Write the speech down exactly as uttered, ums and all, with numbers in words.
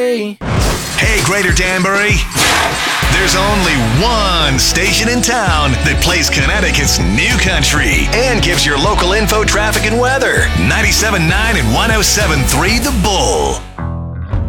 Hey, Greater Danbury. There's only one station in town that plays Connecticut's new country and gives your local info, traffic, and weather. ninety-seven point nine and one oh seven point three The Bull.